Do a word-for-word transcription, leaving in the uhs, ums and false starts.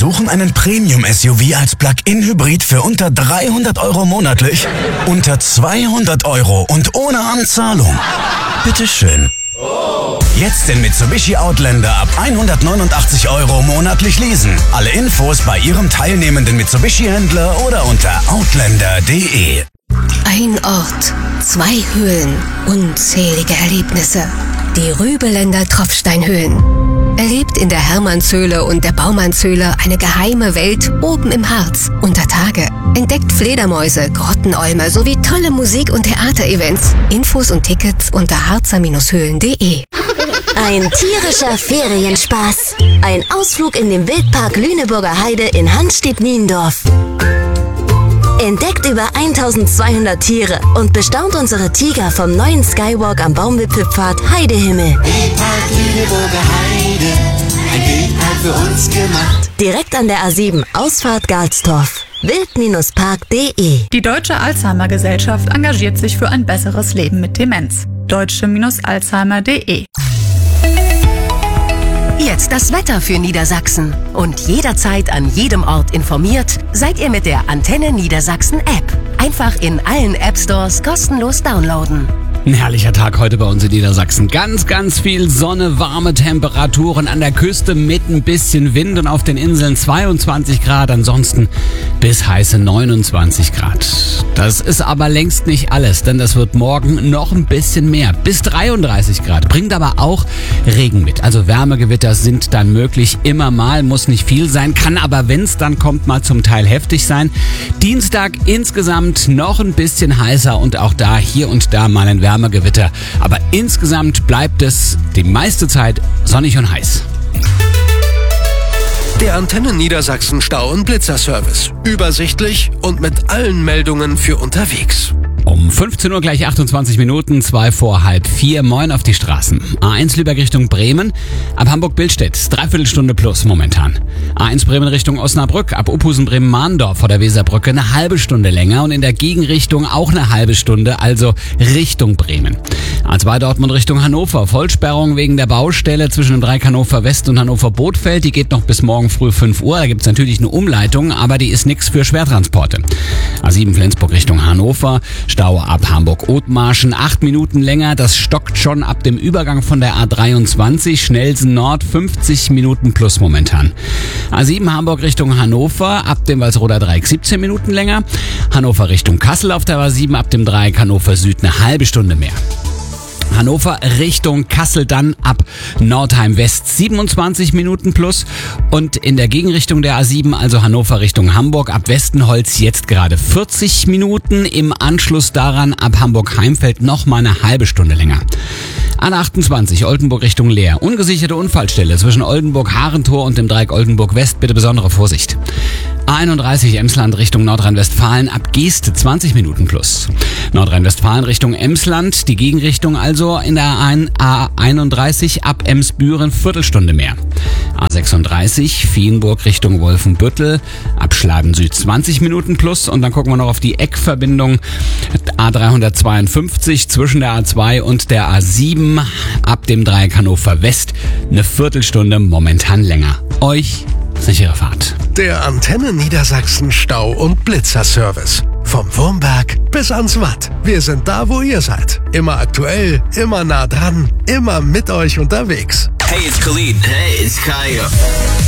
suchen einen Premium-S U V als Plug-in-Hybrid für unter dreihundert Euro monatlich? Unter zweihundert Euro und ohne Anzahlung? Bitteschön. Jetzt den Mitsubishi Outlander ab hundertneunundachtzig Euro monatlich leasen. Alle Infos bei Ihrem teilnehmenden Mitsubishi-Händler oder unter outlander punkt de. Ein Ort, zwei Höhlen, unzählige Erlebnisse. Die Rübeländer Tropfsteinhöhlen. Erlebt in der Hermannshöhle und der Baumannshöhle eine geheime Welt oben im Harz unter Tage. Entdeckt Fledermäuse, Grottenolme sowie tolle Musik- und Theaterevents. Infos und Tickets unter harzer Höhlen punkt de. Ein tierischer Ferienspaß. Ein Ausflug in den Wildpark Lüneburger Heide in Hanstedt-Niendorf. Entdeckt über eintausendzweihundert Tiere und bestaunt unsere Tiger vom neuen Skywalk am Baumwipfelpfad Heidehimmel. Wildpark Lüneburger Heide, ein Wildpark für uns gemacht. Direkt an der A sieben, Ausfahrt Galstorf. wild Park punkt de. Die Deutsche Alzheimer Gesellschaft engagiert sich für ein besseres Leben mit Demenz. deutsche Alzheimer punkt de. Jetzt das Wetter für Niedersachsen. Und jederzeit an jedem Ort informiert, seid ihr mit der Antenne Niedersachsen App. Einfach in allen App Stores kostenlos downloaden. Ein herrlicher Tag heute bei uns in Niedersachsen. Ganz, ganz viel Sonne, warme Temperaturen an der Küste mit ein bisschen Wind und auf den Inseln zweiundzwanzig Grad, ansonsten bis heiße neunundzwanzig Grad. Das ist aber längst nicht alles, denn das wird morgen noch ein bisschen mehr. Bis dreiunddreißig Grad, bringt aber auch Regen mit. Also Wärmegewitter sind dann möglich, immer mal, muss nicht viel sein, kann aber, wenn es dann kommt, mal zum Teil heftig sein. Dienstag insgesamt noch ein bisschen heißer und auch da hier und da mal ein Wärmegewitter. Wärmegewitter. Aber insgesamt bleibt es die meiste Zeit sonnig und heiß. Der Antenne Niedersachsen Stau- und Blitzerservice. Übersichtlich und mit allen Meldungen für unterwegs. Um fünfzehn Uhr gleich achtundzwanzig Minuten, zwei vor halb vier. Moin auf die Straßen. A eins Lübeck Richtung Bremen, ab Hamburg-Billstedt, dreiviertel Stunde plus momentan. A eins Bremen Richtung Osnabrück, ab Uphusen Bremen-Mahndorf vor der Weserbrücke eine halbe Stunde länger und in der Gegenrichtung auch eine halbe Stunde, also Richtung Bremen. A zwei Dortmund Richtung Hannover, Vollsperrung wegen der Baustelle zwischen dem Dreieck Hannover West und Hannover Bothfeld. Die geht noch bis morgen früh fünf Uhr. Da gibt's natürlich eine Umleitung, aber die ist nix für Schwertransporte. A sieben Flensburg Richtung Hannover, Stau ab Hamburg-Othmarschen, acht Minuten länger. Das stockt schon ab dem Übergang von der A dreiundzwanzig, Schnellsen Nord, fünfzig Minuten plus momentan. A sieben Hamburg Richtung Hannover, ab dem Walsroder Dreieck siebzehn Minuten länger. Hannover Richtung Kassel auf der A sieben, ab dem Dreieck Hannover Süd eine halbe Stunde mehr. Hannover Richtung Kassel dann ab Nordheim West siebenundzwanzig Minuten plus und in der Gegenrichtung der A sieben, also Hannover Richtung Hamburg, ab Westenholz jetzt gerade vierzig Minuten, im Anschluss daran ab Hamburg-Heimfeld noch mal eine halbe Stunde länger. A achtundzwanzig Oldenburg Richtung Leer, ungesicherte Unfallstelle zwischen Oldenburg-Harentor und dem Dreieck Oldenburg West, bitte besondere Vorsicht. A einunddreißig Emsland Richtung Nordrhein-Westfalen, ab Geest zwanzig Minuten plus. Nordrhein-Westfalen Richtung Emsland, die Gegenrichtung also in der A einunddreißig ab Emsbüren Viertelstunde mehr. A sechsunddreißig Vienburg Richtung Wolfenbüttel, ab Schladen Süd zwanzig Minuten plus und dann gucken wir noch auf die Eckverbindung A dreihundertzweiundfünfzig zwischen der A zwei und der A sieben ab dem Dreieck Hannover West eine Viertelstunde momentan länger. Euch sichere Fahrt. Der Antenne Niedersachsen Stau- und Blitzerservice. Vom Wurmberg bis ans Watt. Wir sind da, wo ihr seid. Immer aktuell, immer nah dran, immer mit euch unterwegs. Hey, it's Khalid. Hey, it's Kaya.